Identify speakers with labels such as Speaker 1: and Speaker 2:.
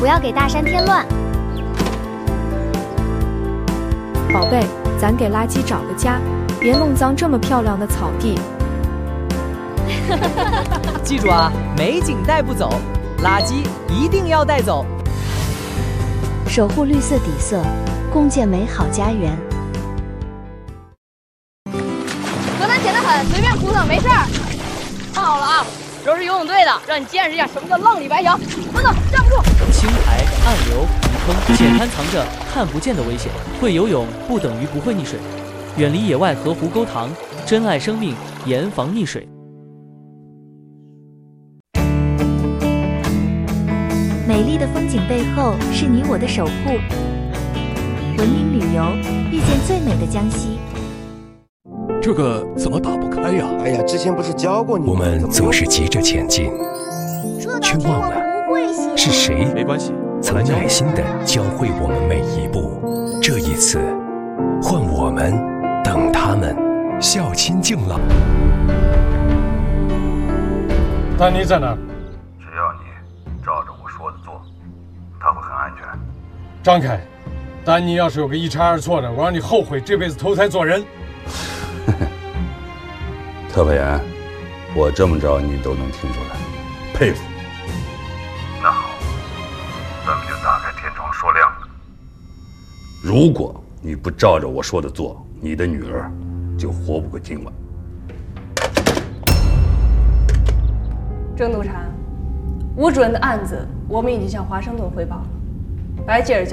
Speaker 1: 不要给大山添乱。
Speaker 2: 宝贝，咱给垃圾找个家，别弄脏这么漂亮的草地。
Speaker 3: 记住啊，美景带不走，垃圾一定要带走。
Speaker 4: 守护绿色底色，共建美好家园。
Speaker 5: 河南浅得很，随便扑腾没事儿。看好了啊，这是游泳队的，让你见识一下什么叫浪里白条。等等，站不住！
Speaker 6: 青苔、暗流、泥坑，浅滩藏着看不见的危险。会游泳不等于不会溺水，远离野外河湖沟塘，珍爱生命，严防溺水。
Speaker 4: 美丽的风景背后是你我的守护。文明旅游，遇见最美的江西。
Speaker 7: 这个怎么打不开呀？
Speaker 8: 哎呀，之前不是教过你吗？
Speaker 9: 我们总是急着前进，却忘了是谁曾耐心地教会我们每一步。这一次，换我们等他们，孝亲敬老。
Speaker 7: 丹尼在哪？
Speaker 10: 只要你照着我说的做，他会很安全。
Speaker 7: 张凯，丹尼要是有个一差二错的，我让你后悔这辈子投胎做人。
Speaker 10: 特派员，我这么着你都能听出来，佩服。那好，咱们就打开天窗说亮了。如果你不照着我说的做，你的女儿就活不过今晚。
Speaker 5: 郑督察，吴主任的案子我们已经向华盛顿汇报了，白吉尔